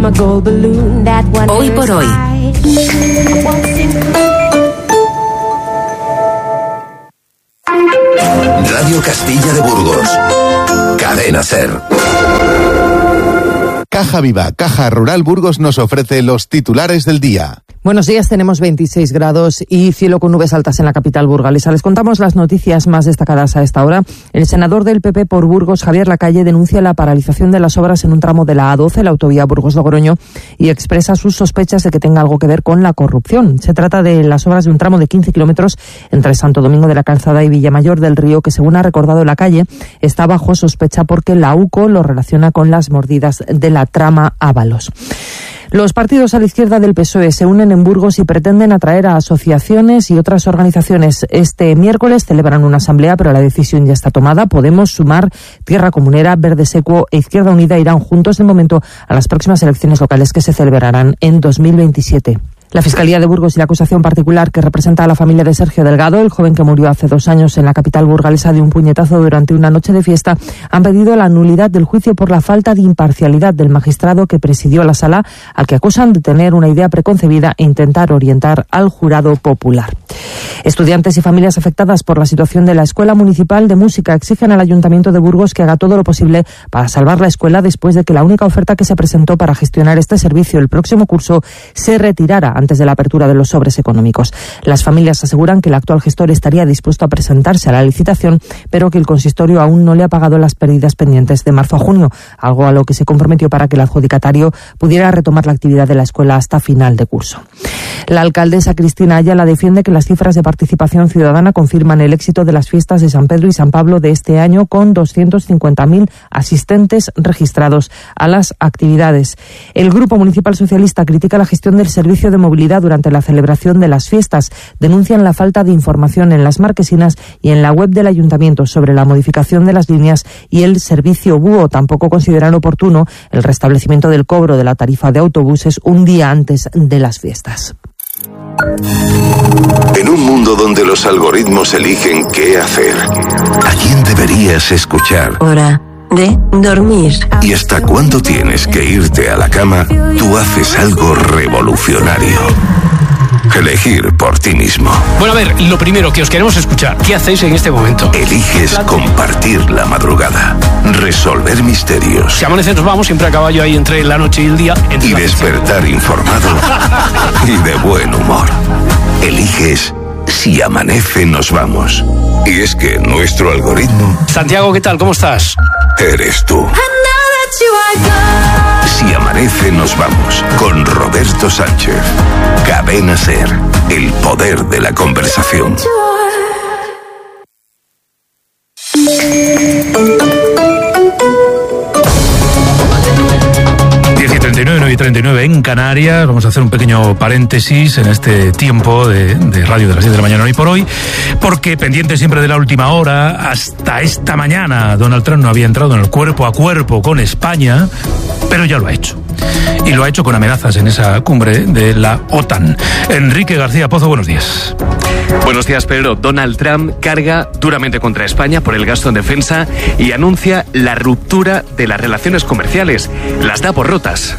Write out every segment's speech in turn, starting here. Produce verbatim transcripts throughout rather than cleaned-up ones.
Hoy por hoy. Radio Castilla de Burgos. Cadena SER. Caja Viva, Caja Rural Burgos nos ofrece los titulares del día. Buenos días, tenemos veintiséis grados y cielo con nubes altas en la capital burgalesa. Les contamos las noticias más destacadas a esta hora. El senador del P P por Burgos, Javier Lacalle, denuncia la paralización de las obras en un tramo de la A doce, la autovía Burgos-Logroño, y expresa sus sospechas de que tenga algo que ver con la corrupción. Se trata de las obras de un tramo de quince kilómetros entre Santo Domingo de la Calzada y Villamayor del Río, que, según ha recordado Lacalle, está bajo sospecha porque la U C O lo relaciona con las mordidas de la trama Ábalos. Los partidos a la izquierda del P S O E se unen en Burgos y pretenden atraer a asociaciones y otras organizaciones. Este miércoles celebran una asamblea, pero la decisión ya está tomada. Podemos, Sumar, Tierra Comunera, Verde Secuo e Izquierda Unida irán juntos de momento a las próximas elecciones locales que se celebrarán en dos mil veintisiete. La Fiscalía de Burgos y la acusación particular que representa a la familia de Sergio Delgado, el joven que murió hace dos años en la capital burgalesa de un puñetazo durante una noche de fiesta, han pedido la nulidad del juicio por la falta de imparcialidad del magistrado que presidió la sala, al que acusan de tener una idea preconcebida e intentar orientar al jurado popular. Estudiantes y familias afectadas por la situación de la Escuela Municipal de Música exigen al Ayuntamiento de Burgos que haga todo lo posible para salvar la escuela después de que la única oferta que se presentó para gestionar este servicio el próximo curso se retirara antes de la apertura de los sobres económicos. Las familias aseguran que el actual gestor estaría dispuesto a presentarse a la licitación, pero que el consistorio aún no le ha pagado las pérdidas pendientes de marzo a junio, algo a lo que se comprometió para que el adjudicatario pudiera retomar la actividad de la escuela hasta final de curso. La alcaldesa Cristina Ayala defiende que las cifras de participación ciudadana confirman el éxito de las fiestas de San Pedro y San Pablo de este año, con doscientos cincuenta mil asistentes registrados a las actividades. El Grupo Municipal Socialista critica la gestión del servicio de movilidad durante la celebración de las fiestas. Denuncian la falta de información en las marquesinas y en la web del ayuntamiento sobre la modificación de las líneas y el servicio búho. Tampoco consideran oportuno el restablecimiento del cobro de la tarifa de autobuses un día antes de las fiestas. En un mundo donde los algoritmos eligen qué hacer, ¿a quién deberías escuchar? Hora de dormir. ¿Y hasta cuándo tienes que irte a la cama? Tú haces algo revolucionario. Elegir por ti mismo. Bueno, a ver, lo primero que os queremos escuchar, ¿qué hacéis en este momento? Eliges compartir la madrugada, resolver misterios. Si amanece nos vamos, siempre a caballo ahí entre la noche y el día. Y despertar informado y de buen humor. Eliges si amanece nos vamos. Y es que nuestro algoritmo... Santiago, ¿qué tal? ¿Cómo estás? Eres tú. Si amanece nos vamos, con Roberto Sánchez. Cadena SER, el poder de la conversación. diez y treinta y nueve, nueve y treinta y nueve en Canarias. Vamos a hacer un pequeño paréntesis en este tiempo de, de radio de las diez de la mañana hoy por hoy, porque pendiente siempre de la última hora, hasta esta mañana Donald Trump no había entrado en el cuerpo a cuerpo con España, pero ya lo ha hecho. Y lo ha hecho con amenazas en esa cumbre de la OTAN. Enrique García Pozo, buenos días. Buenos días, Pedro. Donald Trump carga duramente contra España por el gasto en defensa y anuncia la ruptura de las relaciones comerciales. Las da por rotas.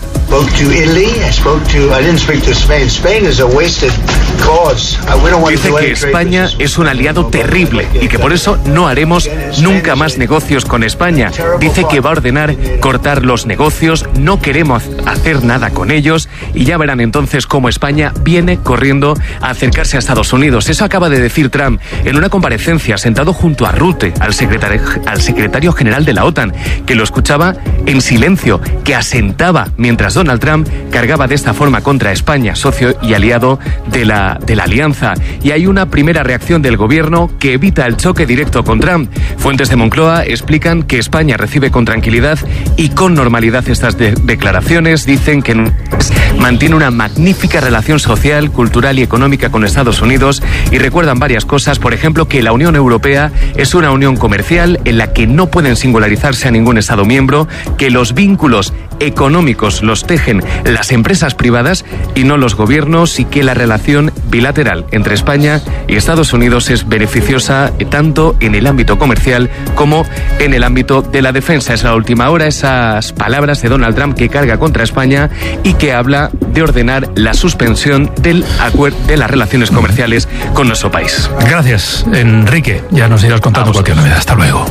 Dice que España es un aliado terrible y que por eso no haremos nunca más negocios con España. Dice que va a ordenar cortar los negocios, no queremos hacer nada con ellos y ya verán entonces cómo España viene corriendo a acercarse a Estados Unidos. Eso acaba de decir Trump en una comparecencia sentado junto a Rutte, al secretario, al secretario general de la OTAN, que lo escuchaba en silencio, que asentaba mientras Donald Trump cargaba de esta forma contra España, socio y aliado de la, de la alianza. Y hay una primera reacción del gobierno que evita el choque directo con Trump. Fuentes de Moncloa explican que España recibe con tranquilidad y con normalidad estas de- declaraciones. Dicen que mantiene una magnífica relación social, cultural y económica con Estados Unidos y recuerdan varias cosas, por ejemplo, que la Unión Europea es una unión comercial en la que no pueden singularizarse a ningún Estado miembro, que los vínculos económicos los tejen las empresas privadas y no los gobiernos, y que la relación bilateral entre España y Estados Unidos es beneficiosa tanto en el ámbito comercial como en el ámbito de la defensa. Es la última hora, esas palabras de Donald Trump que carga contra España y que habla de ordenar la suspensión del acuerdo de las relaciones comerciales con nuestro país. Gracias, Enrique. Ya nos irás contando cualquier novedad. Hasta luego.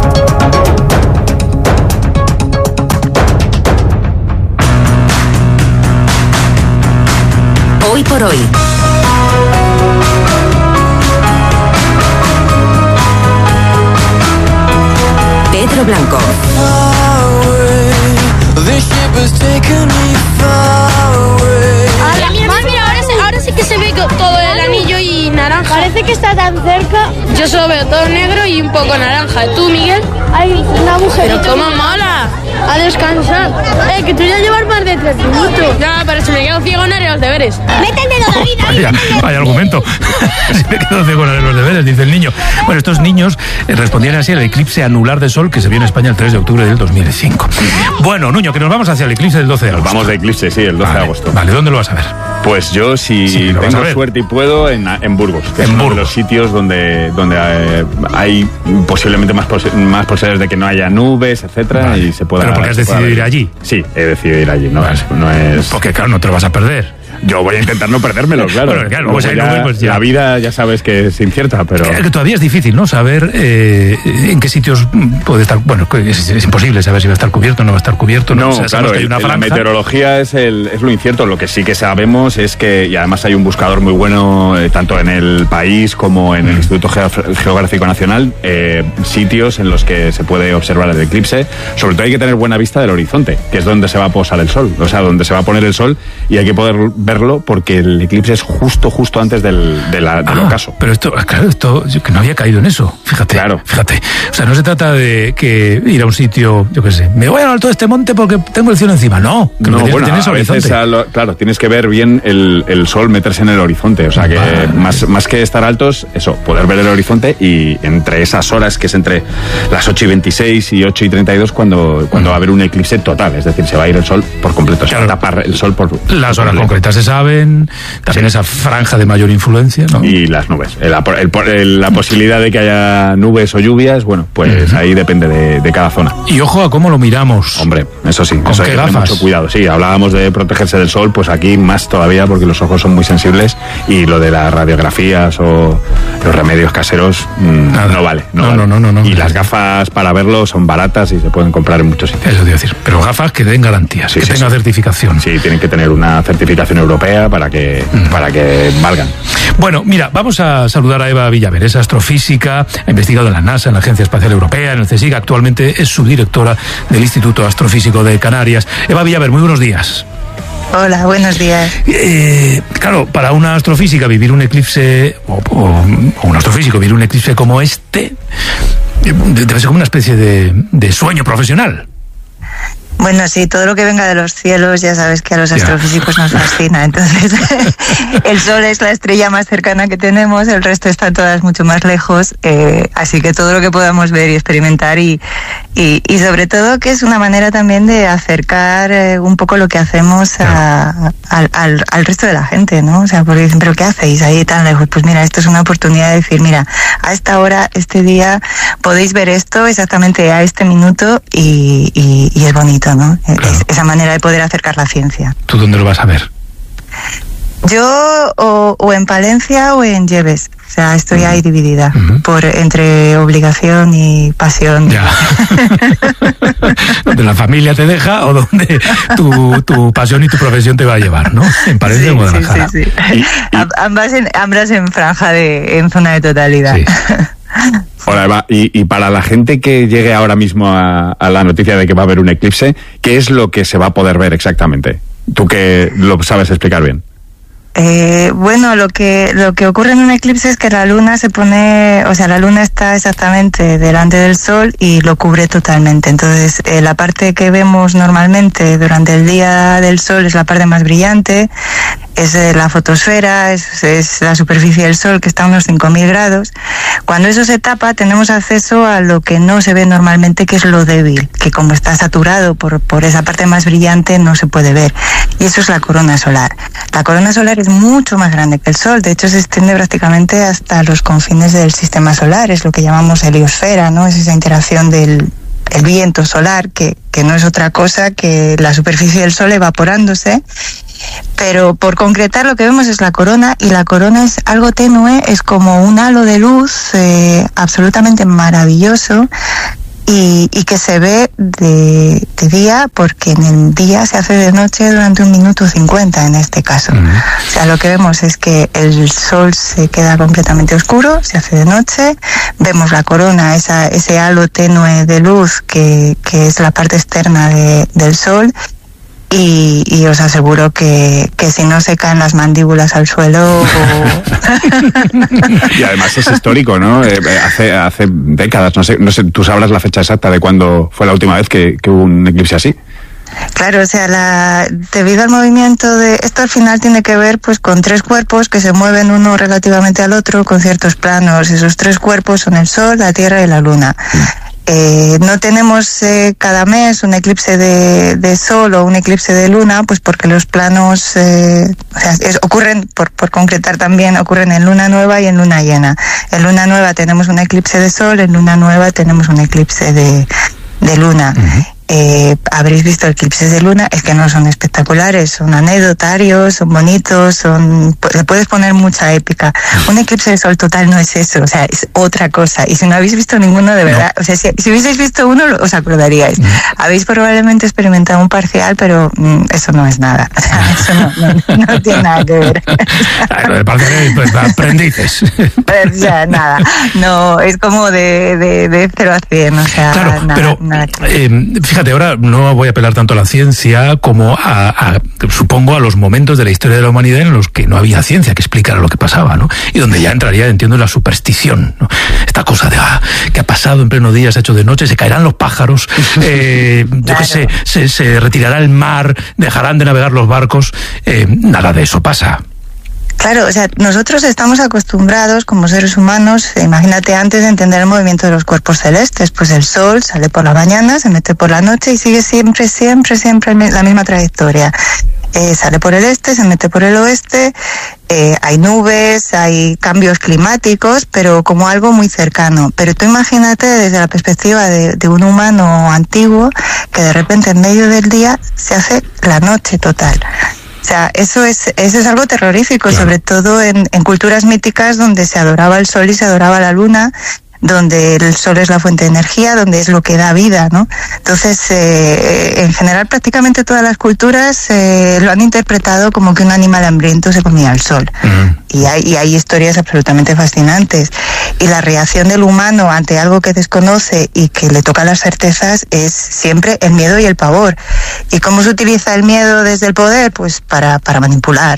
Hoy por hoy. Pedro Blanco. Ahora, mira, mira, ahora, se, ahora sí que se ve todo el anillo y naranja. Parece que está tan cerca. Yo solo veo todo negro y un poco naranja. ¿Tú, Miguel? Hay una agujerito. Pero cómo mola. A descansar. Eh, que tú ya llevas más de tres minutos. Ya, pero si me quedo ciego no haré los deberes. Mete el dedo, David, David. Vaya, vaya argumento. Si me quedo ciego no haré los deberes, dice el niño. Bueno, estos niños eh, respondían así al eclipse anular de sol que se vio en España el tres de octubre del dos mil cinco. Bueno, Nuño, que nos vamos hacia el eclipse del doce de agosto. Nos vamos de eclipse, sí, el doce vale, de agosto. Vale, ¿dónde lo vas a ver? Pues yo, si sí, tengo suerte y puedo, en, en Burgos, que en es uno Burgos. de los sitios donde, donde eh, hay posiblemente más, pos más posibilidades de que no haya nubes, etcétera, vale. y se pueda... ¿Pero porque has decidido ir allí? Sí, he decidido ir allí, no, vale. es, no es... Porque claro, no te lo vas a perder. Yo voy a intentar no perdérmelo, claro. Bueno, claro pues ya, nube, pues ya. La vida ya sabes que es incierta, pero... Que todavía es difícil, ¿no? Saber eh, en qué sitios puede estar... Bueno, es, es imposible saber si va a estar cubierto o no va a estar cubierto. No, no o sea, claro, que hay una la meteorología es, el, es lo incierto. Lo que sí que sabemos es que, y además hay un buscador muy bueno, eh, tanto en el país como en el Instituto Geográfico Nacional, eh, sitios en los que se puede observar el eclipse. Sobre todo hay que tener buena vista del horizonte, que es donde se va a posar el sol, o sea, donde se va a poner el sol, y hay que poder verlo porque el eclipse es justo, justo antes del, de la, del ah, ocaso. Pero esto, claro, esto, yo que no había caído en eso. Fíjate, claro. fíjate. O sea, no se trata de que ir a un sitio, yo qué sé, me voy al alto de este monte porque tengo el cielo encima. No, que no, lo que bueno, tienes a veces, a lo, claro, tienes que ver bien el, el sol meterse en el horizonte. O sea, que vale. más, más que estar altos, eso, poder ver el horizonte, y entre esas horas, que es entre las ocho y veintiséis y ocho y treinta y dos, cuando, cuando va a haber un eclipse total. Es decir, se va a ir el sol por completo. Claro. Se va a tapar el sol por... Las por horas concretas se saben, también sí. esa franja de mayor influencia, ¿no? Y las nubes. El, el, el, la posibilidad de que haya nubes o lluvias, bueno, pues uh-huh. ahí depende de, de cada zona. Y ojo a cómo lo miramos. Hombre, eso sí, ¿Con eso qué hay que gafas? tener mucho cuidado. Sí, hablábamos de protegerse del sol, pues aquí más todavía, porque los ojos son muy sensibles, y lo de las radiografías o los remedios caseros mmm, no vale. No, no, vale. no, no, no, no. Y no. Las gafas para verlo son baratas y se pueden comprar en muchos sitios. Eso te iba a decir. Pero gafas que den garantías, sí, que sí, tengan sí. certificación. Sí, tienen que tener una certificación europea para que, mm. para que valgan. Bueno, mira, vamos a saludar a Eva Villaver, es astrofísica, ha investigado en la NASA, en la Agencia Espacial Europea, en el CSIC, actualmente es subdirectora del Instituto Astrofísico de Canarias. Eva Villaver, muy buenos días. Hola, buenos días. Eh, claro, para una astrofísica vivir un eclipse, o, o, o un astrofísico vivir un eclipse como este, debe ser como una especie de, de sueño profesional. Bueno, sí, todo lo que venga de los cielos, ya sabes que a los astrofísicos nos fascina. Entonces, el Sol es la estrella más cercana que tenemos, el resto están todas mucho más lejos, eh, así que todo lo que podamos ver y experimentar, y, y, y sobre todo que es una manera también de acercar eh, un poco lo que hacemos a, al, al, al resto de la gente, ¿no? O sea, porque dicen, ¿pero qué hacéis ahí tan lejos? Pues mira, esto es una oportunidad de decir, mira, a esta hora, este día, podéis ver esto exactamente a este minuto, y, y, y es bonito, ¿no? Claro. Es esa manera de poder acercar la ciencia. ¿Tú dónde lo vas a ver? Yo o, o en Palencia o en Lleves. O sea, estoy uh-huh. ahí dividida uh-huh. por entre obligación y pasión. Ya. ¿Donde la familia te deja o donde tu, tu pasión y tu profesión te va a llevar, ¿no? En Palencia o en Guadalajara. Sí, sí, sí. Y, y... Ambas, en, ambas en franja de, en zona de totalidad. Sí. Hola, Eva, y, y para la gente que llegue ahora mismo a, a la noticia de que va a haber un eclipse, ¿qué es lo que se va a poder ver exactamente? Tú que lo sabes explicar bien. Eh, bueno, lo que lo que ocurre en un eclipse es que la luna se pone, o sea, la luna está exactamente delante del sol y lo cubre totalmente. Entonces, eh, la parte que vemos normalmente durante el día del sol es la parte más brillante, es eh, la fotosfera, es, es la superficie del sol que está a unos cinco mil grados. Cuando eso se tapa, tenemos acceso a lo que no se ve normalmente, que es lo débil, que como está saturado por, por esa parte más brillante no se puede ver. Y eso es la corona solar. La corona solar es mucho más grande que el Sol, de hecho se extiende prácticamente hasta los confines del sistema solar, es lo que llamamos heliosfera, ¿no? Es esa interacción del el viento solar, que, que no es otra cosa que la superficie del Sol evaporándose. Pero por concretar, lo que vemos es la corona, y la corona es algo tenue, es como un halo de luz eh, absolutamente maravilloso, y, y que se ve de, de día, porque en el día se hace de noche durante un minuto cincuenta en este caso. Uh-huh. O sea, lo que vemos es que el sol se queda completamente oscuro, se hace de noche, vemos la corona, esa, ese halo tenue de luz que, que es la parte externa de, del sol. Y, y os aseguro que, que si no se caen las mandíbulas al suelo... O... Y además es histórico, ¿no? Eh, hace, hace décadas, no sé, no sé, tú sabrás la fecha exacta de cuándo fue la última vez que, que hubo un eclipse así. Claro, o sea, la, debido al movimiento de... Esto al final tiene que ver pues con tres cuerpos que se mueven uno relativamente al otro con ciertos planos. Esos tres cuerpos son el Sol, la Tierra y la Luna. Eh, no tenemos eh, cada mes un eclipse de, de sol o un eclipse de luna, pues porque los planos eh, o sea, es, ocurren, por, por concretar también, ocurren en luna nueva y en luna llena. En luna nueva tenemos un eclipse de sol, en luna nueva tenemos un eclipse de, de luna. Uh-huh. Eh, habréis visto eclipses de luna, es que no son espectaculares, son anecdotarios, son bonitos, son, le puedes poner mucha épica. Un eclipse de sol total no es eso, o sea, es otra cosa. Y si no habéis visto ninguno, de verdad, no. o sea, si, si hubieseis visto uno, os acordaríais. Mm. Habéis probablemente experimentado un parcial, pero mm, eso no es nada. O sea, eso no, no, no tiene nada que ver. Claro, el parcial, pues aprendices. O sea, nada, no, es como de, de, de cero a cien, o sea, claro, nada, pero, nada que ver. Eh, Fíjate, ahora no voy a apelar tanto a la ciencia como a, a, supongo, a los momentos de la historia de la humanidad en los que no había ciencia que explicara lo que pasaba, ¿no? Y donde ya entraría, entiendo, la superstición, ¿no? Esta cosa de, ah, que ha pasado en pleno día, se ha hecho de noche, se caerán los pájaros, eh, yo claro. qué sé, se, se retirará el mar, dejarán de navegar los barcos, eh, nada de eso pasa. Claro, o sea, nosotros estamos acostumbrados como seres humanos, imagínate antes de entender el movimiento de los cuerpos celestes, pues el sol sale por la mañana, se mete por la noche y sigue siempre, siempre, siempre la misma trayectoria. Eh, sale por el este, se mete por el oeste, eh, hay nubes, hay cambios climáticos, pero como algo muy cercano. Pero tú imagínate desde la perspectiva de, de un humano antiguo que de repente en medio del día se hace la noche total. O sea, eso es, eso es algo terrorífico, claro. Sobre todo en, en culturas míticas donde se adoraba el sol y se adoraba la luna, donde el sol es la fuente de energía, donde es lo que da vida, ¿no? Entonces, eh, en general, prácticamente todas las culturas eh, lo han interpretado como que un animal hambriento se comía el sol. Uh-huh. Y hay, y hay historias absolutamente fascinantes. Y la reacción del humano ante algo que desconoce y que le toca las certezas es siempre el miedo y el pavor. ¿Y cómo se utiliza el miedo desde el poder? Pues para, para manipular.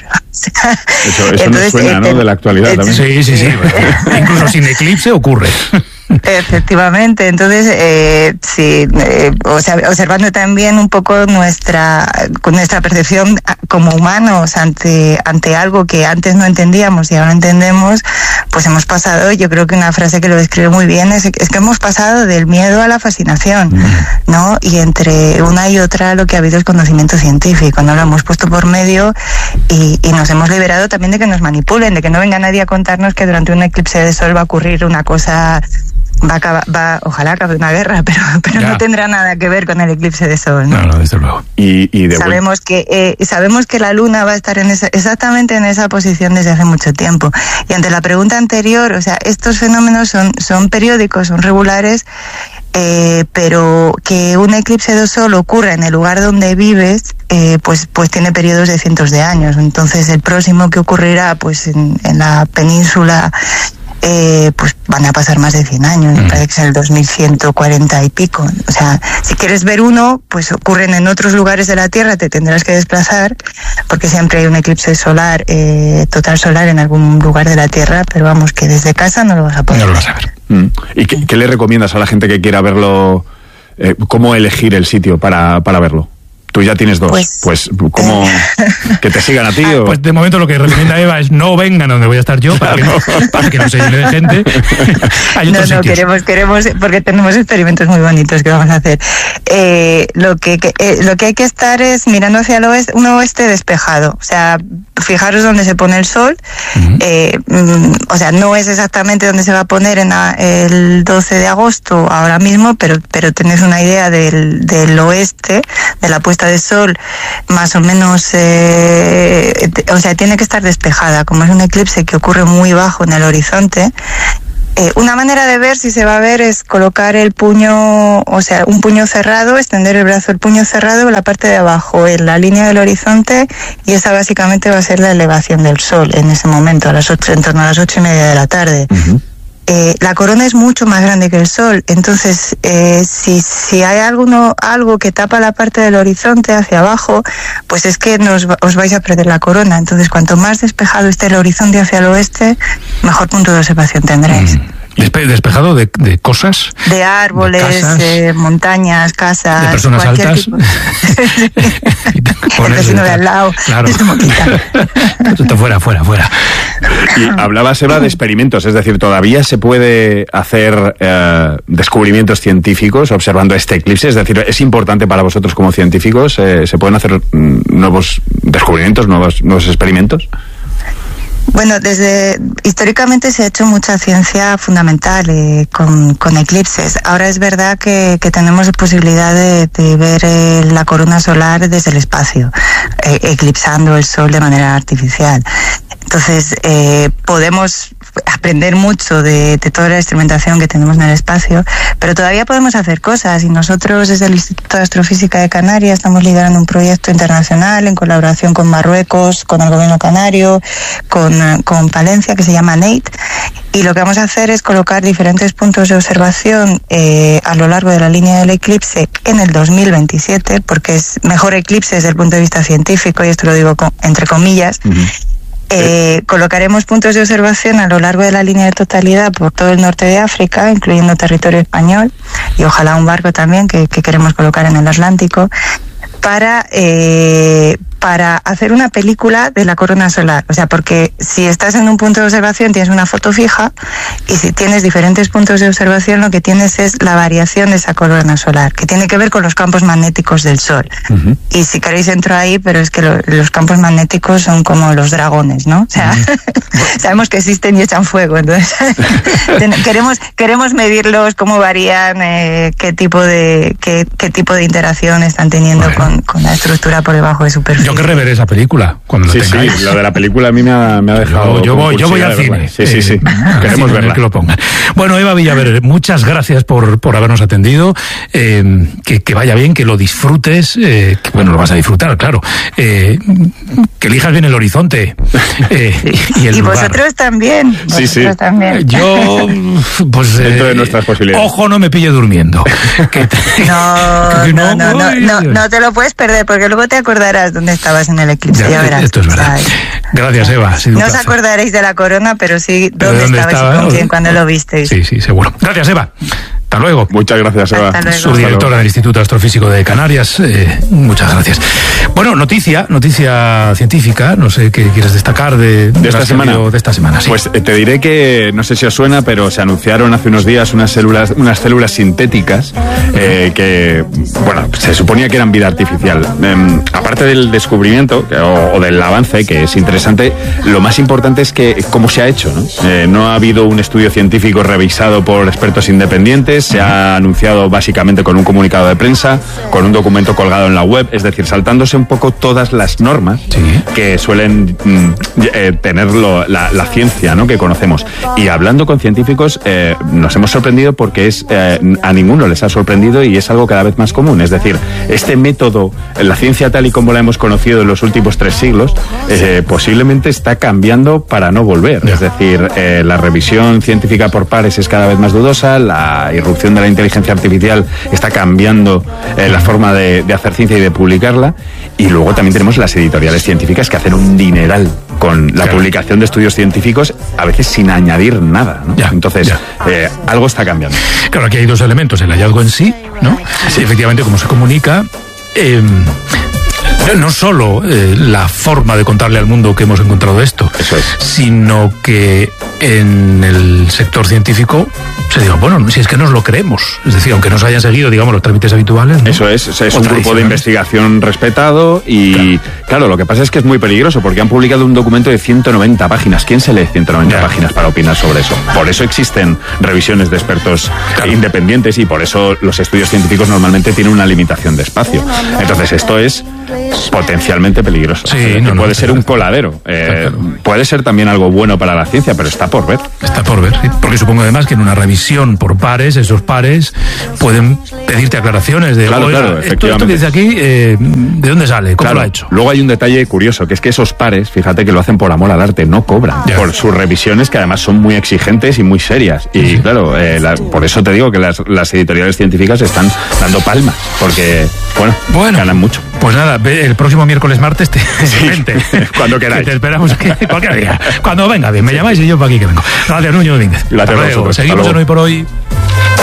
Eso, eso Entonces, nos suena, eh, ¿no? De la actualidad eh, también. Sí, sí, sí. Incluso sin eclipse ocurre. Efectivamente, entonces eh, sí, eh, o sea, observando también un poco nuestra nuestra percepción como humanos ante ante algo que antes no entendíamos y ahora entendemos, pues hemos pasado, yo creo que una frase que lo describe muy bien es, es que hemos pasado del miedo a la fascinación, ¿no? Y entre una y otra lo que ha habido es conocimiento científico, ¿no? Lo hemos puesto por medio y, y nos hemos liberado también de que nos manipulen, de que no venga nadie a contarnos que durante un eclipse de sol va a ocurrir una cosa. Va a acabar, va, ojalá acabe una guerra, pero, pero no tendrá nada que ver con el eclipse de sol, ¿no? No, no, desde luego. Y, y de sabemos que eh, sabemos que la luna va a estar en esa, exactamente en esa posición desde hace mucho tiempo. Y ante la pregunta anterior, o sea, estos fenómenos son, son periódicos, son regulares, eh, pero que un eclipse de sol ocurra en el lugar donde vives, eh, pues, pues tiene periodos de cientos de años. Entonces, el próximo que ocurrirá, pues, en, en la península eh, pues van a pasar más de cien años, me parece que es el dos mil ciento cuarenta y pico. O sea, si quieres ver uno, pues ocurren en otros lugares de la Tierra, te tendrás que desplazar, porque siempre hay un eclipse solar, eh, total solar en algún lugar de la Tierra, pero vamos, que desde casa no lo vas a poder no lo ver. vas a ver. Mm. ¿Y qué, qué le recomiendas a la gente que quiera verlo? Eh, ¿Cómo elegir el sitio para, para verlo? Tú ya tienes dos, pues, pues ¿cómo? Eh... ¿Que te sigan a ti? O... Pues de momento lo que recomienda Eva es no vengan a donde voy a estar yo, para que no, para que no se llene de gente. Hay no, no, sitios. queremos, queremos, porque tenemos experimentos muy bonitos que vamos a hacer. Eh, lo, que, que eh, lo que hay que estar es mirando hacia el oeste, un oeste despejado. O sea, fijaros dónde se pone el sol. Uh-huh. eh, mm, o sea, no es exactamente donde se va a poner en a, el doce de agosto ahora mismo, pero, pero tenés una idea del, del oeste, de la puesta de sol, más o menos, eh, o sea, tiene que estar despejada. Como es un eclipse que ocurre muy bajo en el horizonte, eh, una manera de ver si se va a ver es colocar el puño, o sea, un puño cerrado, extender el brazo, el puño cerrado en la parte de abajo, en la línea del horizonte, y esa básicamente va a ser la elevación del sol en ese momento, a las ocho, en torno a las ocho y media de la tarde. Uh-huh. Eh, la corona es mucho más grande que el sol, entonces eh, si, si hay alguno, algo que tapa la parte del horizonte hacia abajo, pues es que nos, os vais a perder la corona. Entonces, cuanto más despejado esté el horizonte hacia el oeste, mejor punto de observación tendréis. Mm. Despe- despejado de, de cosas, de árboles, de eh, montañas, casas, de personas altas, tipo. El vecino de al lado, claro. Esto fuera, fuera, fuera. Y hablabas, Eva, de experimentos, es decir, todavía se puede hacer eh, descubrimientos científicos observando este eclipse, es decir, es importante para vosotros como científicos, eh, se pueden hacer mm, nuevos descubrimientos, nuevos, nuevos experimentos. Bueno, desde históricamente se ha hecho mucha ciencia fundamental eh, con, con eclipses. Ahora es verdad que, que tenemos la posibilidad de, de ver eh, la corona solar desde el espacio, eh, eclipsando el sol de manera artificial. Entonces, eh, podemos aprender mucho de, de toda la instrumentación que tenemos en el espacio, pero todavía podemos hacer cosas, y nosotros desde el Instituto de Astrofísica de Canarias estamos liderando un proyecto internacional en colaboración con Marruecos, con el gobierno canario, con, con Palencia, que se llama NEIT, y lo que vamos a hacer es colocar diferentes puntos de observación eh, a lo largo de la línea del eclipse en el dos mil veintisiete, porque es mejor eclipse desde el punto de vista científico, y esto lo digo con, entre comillas. Uh-huh. Eh, colocaremos puntos de observación a lo largo de la línea de totalidad por todo el norte de África, incluyendo territorio español, y ojalá un barco también que, que queremos colocar en el Atlántico, para eh, para hacer una película de la corona solar. O sea, porque si estás en un punto de observación tienes una foto fija, y si tienes diferentes puntos de observación lo que tienes es la variación de esa corona solar, que tiene que ver con los campos magnéticos del Sol. Uh-huh. Y si queréis entro ahí, pero es que lo, los campos magnéticos son como los dragones, ¿no? O sea, uh-huh. sabemos que existen y echan fuego, entonces queremos queremos medirlos, cómo varían, eh, qué tipo de qué, qué tipo de interacción están teniendo bueno. con, con la estructura por debajo de superficie. Yo querré ver esa película cuando sí, la tengáis. Sí, lo de la película a mí me ha, me ha dejado. Yo, yo voy, yo voy al cine. Sí, sí, sí. Eh, Queremos verla. Que lo pongan. Bueno, Eva Villaver, muchas gracias por, por habernos atendido. Eh, que, que vaya bien, que lo disfrutes. Eh, que, bueno, lo vas a disfrutar, claro. Eh, que elijas bien el horizonte. Eh, y el y lugar. vosotros también. Vosotros sí, sí. también. Yo, pues. Dentro eh, de nuestras posibilidades. Ojo, no me pille durmiendo. que te, no, que no, no, no, no, no te lo puedes perder, porque luego te acordarás dónde estabas en el eclipse. Ya, ya verás. Esto es verdad. ¿Sabes? Gracias, Eva. No os acordaréis de la corona, pero sí dónde, dónde estabais estaba, y con quién cuando lo visteis. Sí, sí, seguro. Gracias, Eva. Hasta luego. Muchas gracias, Eva. Subdirectora del Instituto Astrofísico de Canarias. Eh, muchas gracias. Bueno, noticia, noticia científica. No sé qué quieres destacar de, de esta semana. De esta semana, sí. Pues eh, te diré que, no sé si os suena, pero se anunciaron hace unos días unas células, unas células sintéticas eh, que, bueno, se suponía que eran vida artificial. Eh, aparte del descubrimiento o, o del avance, que es interesante, lo más importante es que cómo se ha hecho, ¿no? Eh, no ha habido un estudio científico revisado por expertos independientes. meses, se ha anunciado básicamente con un comunicado de prensa, con un documento colgado en la web, es decir, saltándose un poco todas las normas sí. que suelen mm, eh, tener lo, la, la ciencia, ¿no?, que conocemos. Y hablando con científicos, eh, nos hemos sorprendido porque es eh, a ninguno les ha sorprendido y es algo cada vez más común. Es decir, este método, la ciencia tal y como la hemos conocido en los últimos tres siglos, eh, posiblemente está cambiando para no volver. Yeah. Es decir, eh, la revisión científica por pares es cada vez más dudosa, la irrupción de la inteligencia artificial está cambiando eh, la forma de, de hacer ciencia y de publicarla, y luego también tenemos las editoriales científicas que hacen un dineral con la claro. publicación de estudios científicos, a veces sin añadir nada, ¿no? Ya, Entonces, ya. Eh, algo está cambiando. Claro, aquí hay dos elementos, el hallazgo en sí, ¿no? Sí, efectivamente, cómo se comunica, eh, no solo eh, la forma de contarle al mundo que hemos encontrado esto, Eso es. sino que en el sector científico se diga, bueno, si es que nos lo creemos, es decir, aunque no se hayan seguido, digamos, los trámites habituales, ¿no? Eso es, es un grupo de investigación respetado y, claro. claro, lo que pasa es que es muy peligroso porque han publicado un documento de ciento noventa páginas. ¿Quién se lee ciento noventa ya. páginas para opinar sobre eso? Por eso existen revisiones de expertos claro. independientes y por eso los estudios científicos normalmente tienen una limitación de espacio. Entonces, esto es potencialmente peligroso. Sí, o sea, no, no, puede ser un coladero. Eh, claro. Puede ser también algo bueno para la ciencia, pero está por ver. Está por ver, sí. Porque supongo además que en una revisión por pares, esos pares pueden pedirte aclaraciones de, claro, claro, esto, esto que dice aquí, eh, ¿de dónde sale? ¿Cómo claro. lo ha hecho? Luego hay un detalle curioso, que es que esos pares, fíjate que lo hacen por amor al arte, no cobran ya. por sus revisiones, que además son muy exigentes y muy serias. Y sí. claro, eh, la, por eso te digo que las, las editoriales científicas están dando palmas, porque, bueno, bueno ganan mucho. Pues nada, el próximo miércoles, martes, te, sí, vente. Cuando queráis. Que te esperamos aquí, cualquier día. Cuando venga bien, me llamáis y yo para aquí que vengo. Gracias, Nuño Domínguez. Gracias a vosotros. Seguimos en Hoy por Hoy.